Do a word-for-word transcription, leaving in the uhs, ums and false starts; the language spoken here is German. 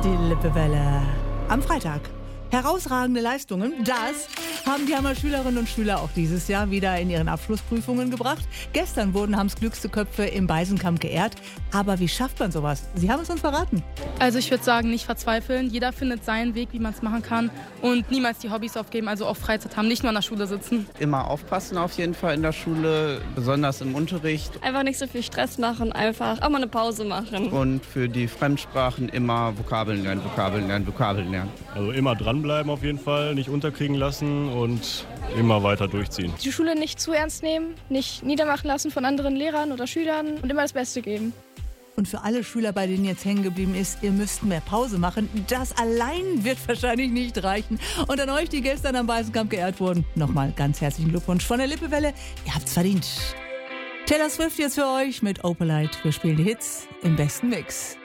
Die Lippewelle. Am Freitag. Herausragende Leistungen, das haben die Hammer Schülerinnen und Schüler auch dieses Jahr wieder in ihren Abschlussprüfungen gebracht. Gestern wurden Hams klügste Köpfe im Beisenkamp geehrt. Aber wie schafft man sowas? Sie haben es uns verraten. Also ich würde sagen, nicht verzweifeln. Jeder findet seinen Weg, wie man es machen kann. Und niemals die Hobbys aufgeben, also auch Freizeit haben, nicht nur an der Schule sitzen. Immer aufpassen auf jeden Fall in der Schule, besonders im Unterricht. Einfach nicht so viel Stress machen, einfach auch mal eine Pause machen. Und für die Fremdsprachen immer Vokabeln lernen, Vokabeln lernen, Vokabeln lernen. Also immer dranbleiben auf jeden Fall, nicht unterkriegen lassen und immer weiter durchziehen. Die Schule nicht zu ernst nehmen, nicht niedermachen lassen von anderen Lehrern oder Schülern und immer das Beste geben. Und für alle Schüler, bei denen jetzt hängen geblieben ist, ihr müsst mehr Pause machen. Das allein wird wahrscheinlich nicht reichen. Und an euch, die gestern am Beisenkamp geehrt wurden, nochmal ganz herzlichen Glückwunsch von der Lippewelle. Ihr habt's verdient. Taylor Swift jetzt für euch mit Opalite. Wir spielen die Hits im besten Mix.